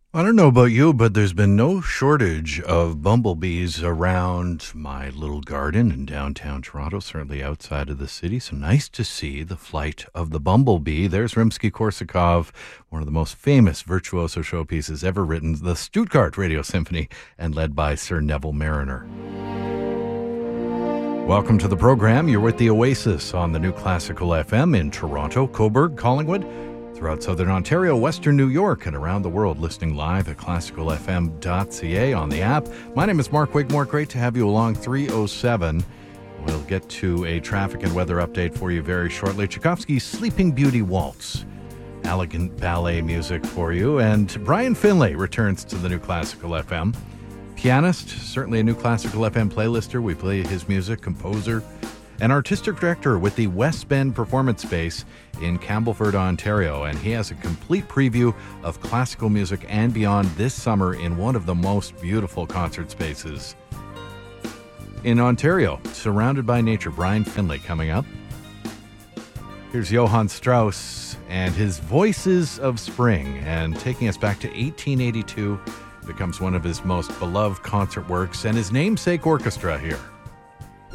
I don't know about you, but there's been no shortage of bumblebees around my little garden in downtown Toronto, certainly outside of the city. So nice to see the flight of the bumblebee. There's Rimsky-Korsakov, one of the most famous virtuoso showpieces ever written, the Stuttgart Radio Symphony, and led by Sir Neville Marriner. Welcome to the program. You're with the Oasis on the New Classical FM in Toronto, Cobourg, Collingwood, throughout Southern Ontario, Western New York, and around the world, listening live at classicalfm.ca on the app. My name is Mark Wigmore. Great to have you along. 3:07. We'll get to a traffic and weather update for you very shortly. Tchaikovsky's Sleeping Beauty Waltz. Elegant ballet music for you. And Brian Finlay returns to the New Classical FM. Pianist, certainly a New Classical FM playlister. We play his music, composer, and artistic director with the West Bend Performance Space in Campbellford, Ontario. And he has a complete preview of classical music and beyond this summer in one of the most beautiful concert spaces in Ontario, surrounded by nature. Brian Finlay coming up. Here's Johann Strauss and his Voices of Spring, and taking us back to 1882, becomes one of his most beloved concert works, and his namesake orchestra here.